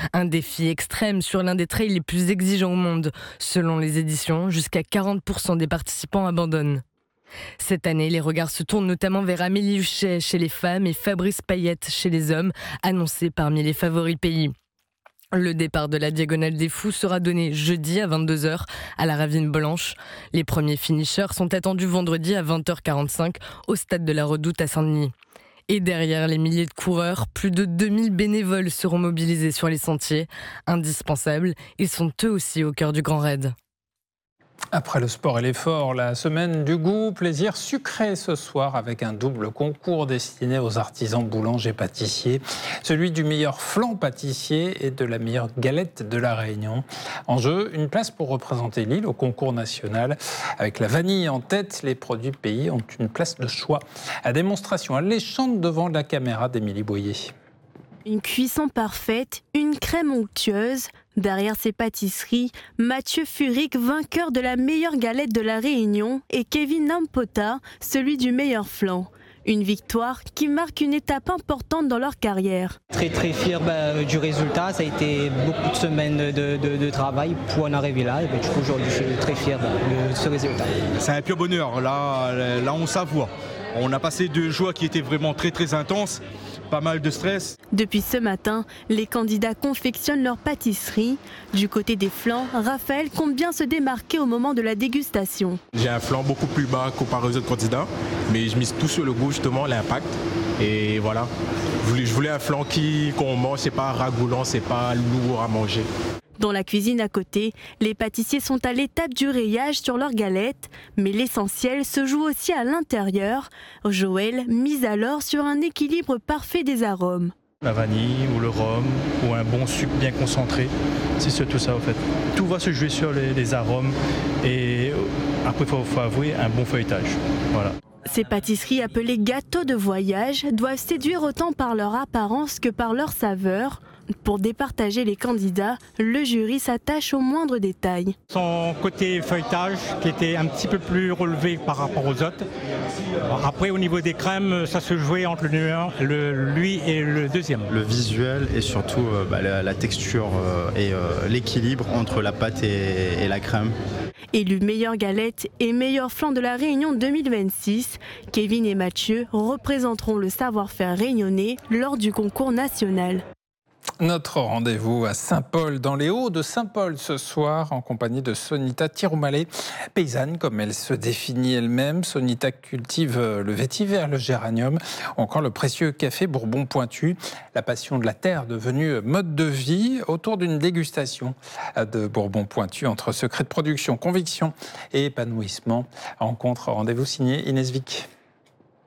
Un défi extrême sur l'un des trails les plus exigeants au monde. Selon les éditions, jusqu'à 40% des participants abandonnent. Cette année, les regards se tournent notamment vers Amélie Huchet chez les femmes et Fabrice Payette chez les hommes, annoncés parmi les favoris pays. Le départ de la Diagonale des Fous sera donné jeudi à 22h à la Ravine Blanche. Les premiers finishers sont attendus vendredi à 20h45 au stade de la Redoute à Saint-Denis. Et derrière les milliers de coureurs, plus de 2000 bénévoles seront mobilisés sur les sentiers. Indispensables, ils sont eux aussi au cœur du Grand Raid. Après le sport et l'effort, la semaine du goût, plaisir sucré ce soir avec un double concours destiné aux artisans boulangers pâtissiers. Celui du meilleur flan pâtissier et de la meilleure galette de la Réunion. En jeu, une place pour représenter l'île au concours national. Avec la vanille en tête, les produits pays ont une place de choix. À démonstration alléchante devant la caméra d'Émilie Boyer. Une cuisson parfaite, une crème onctueuse. Derrière ces pâtisseries, Mathieu Furic, vainqueur de la meilleure galette de la Réunion, et Kevin Nampota, celui du meilleur flan. Une victoire qui marque une étape importante dans leur carrière. Très fier du résultat, ça a été beaucoup de semaines de travail pour en arriver là. Et du coup aujourd'hui je suis très fier de ce résultat. C'est un pur bonheur, là on savoure. On a passé 2 jours qui étaient vraiment très intenses. Pas mal de stress. Depuis ce matin, les candidats confectionnent leur pâtisserie. Du côté des flans, Raphaël compte bien se démarquer au moment de la dégustation. J'ai un flan beaucoup plus bas comparé aux autres candidats, mais je mise tout sur le goût, justement, l'impact. Et voilà, je voulais un flan qu'on mange, c'est pas ragoulant, c'est pas lourd à manger. Dans la cuisine à côté, les pâtissiers sont à l'étape du rayage sur leurs galettes, mais l'essentiel se joue aussi à l'intérieur. Joël mise alors sur un équilibre parfait des arômes. La vanille ou le rhum ou un bon sucre bien concentré, c'est surtout ça en fait. Tout va se jouer sur les arômes et après il faut avouer un bon feuilletage. Voilà. Ces pâtisseries appelées gâteaux de voyage doivent séduire autant par leur apparence que par leur saveur. Pour départager les candidats, le jury s'attache aux moindres détails. Son côté feuilletage qui était un petit peu plus relevé par rapport aux autres. Après au niveau des crèmes, ça se jouait entre lui et le deuxième. Le visuel et surtout la texture et l'équilibre entre la pâte et la crème. Élu meilleure galette et meilleur flan de la Réunion 2026, Kevin et Mathieu représenteront le savoir-faire réunionnais lors du concours national. Notre rendez-vous à Saint-Paul, dans les Hauts de Saint-Paul ce soir, en compagnie de Sonita Tiroumalé, paysanne comme elle se définit elle-même. Sonita cultive le vétiver, le géranium, ou encore le précieux café Bourbon Pointu. La passion de la terre devenue mode de vie autour d'une dégustation de Bourbon Pointu entre secret de production, conviction et épanouissement. Rencontre, rendez-vous signé Inès Vic.